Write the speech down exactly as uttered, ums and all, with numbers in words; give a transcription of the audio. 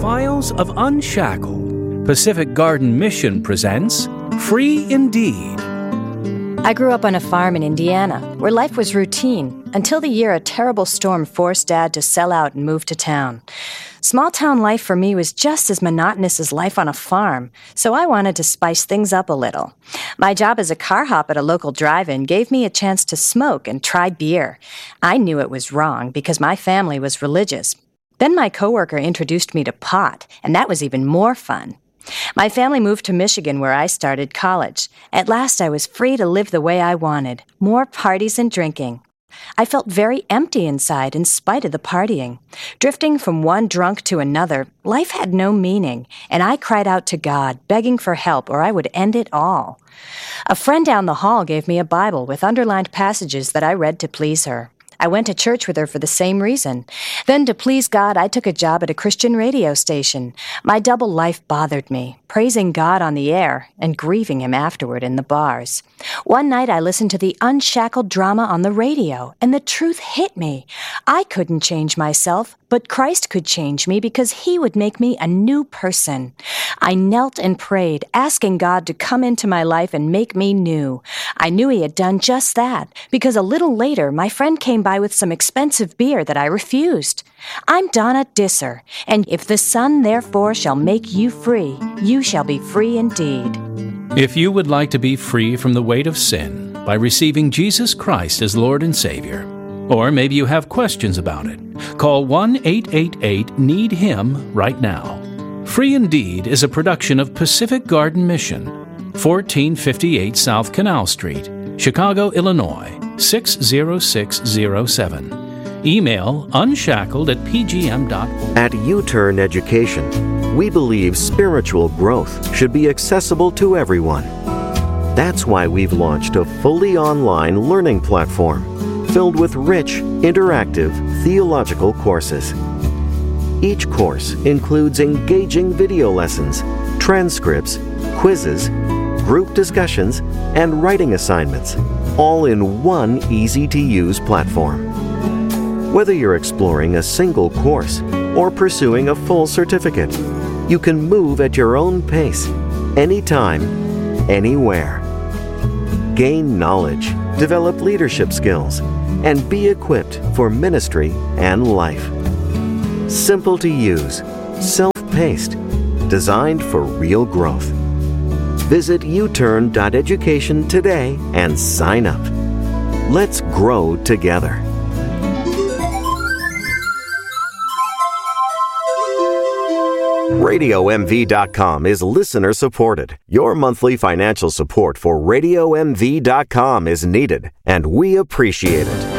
Files of Unshackled, Pacific Garden Mission presents Free Indeed. I grew up on a farm in Indiana, where life was routine, until the year a terrible storm forced Dad to sell out and move to town. Small-town life for me was just as monotonous as life on a farm, so I wanted to spice things up a little. My job as a car hop at a local drive-in gave me a chance to smoke and try beer. I knew it was wrong because my family was religious. Then my coworker introduced me to pot, and that was even more fun. My family moved to Michigan, where I started college. At last, I was free to live the way I wanted. More parties and drinking. I felt very empty inside in spite of the partying. Drifting from one drunk to another, life had no meaning, and I cried out to God, begging for help, or I would end it all. A friend down the hall gave me a Bible with underlined passages that I read to please her. I went to church with her for the same reason. Then, to please God, I took a job at a Christian radio station. My double life bothered me, praising God on the air and grieving Him afterward in the bars. One night, I listened to the Unshackled drama on the radio, and the truth hit me. I couldn't change myself, but Christ could change me because He would make me a new person. I knelt and prayed, asking God to come into my life and make me new. I knew He had done just that, because a little later, my friend came by with some expensive beer that I refused. I'm Donna Disser, and if the Son therefore shall make you free, you shall be free indeed. If you would like to be free from the weight of sin by receiving Jesus Christ as Lord and Savior, or maybe you have questions about it, call one eight eight eight need him right now. Free Indeed is a production of Pacific Garden Mission, fourteen fifty-eight South Canal Street, Chicago, Illinois, six zero six zero seven. Email unshackled at p g m dot org. At U-Turn Education, we believe spiritual growth should be accessible to everyone. That's why we've launched a fully online learning platform filled with rich, interactive theological courses. Each course includes engaging video lessons, transcripts, quizzes, group discussions, and writing assignments, all in one easy-to-use platform. Whether you're exploring a single course or pursuing a full certificate, you can move at your own pace, anytime, anywhere. Gain knowledge, develop leadership skills, and be equipped for ministry and life. Simple to use, self-paced, designed for real growth. Visit u turn dot education today and sign up. Let's grow together. radio m v dot com is listener supported. Your monthly financial support for radio m v dot com is needed, and we appreciate it.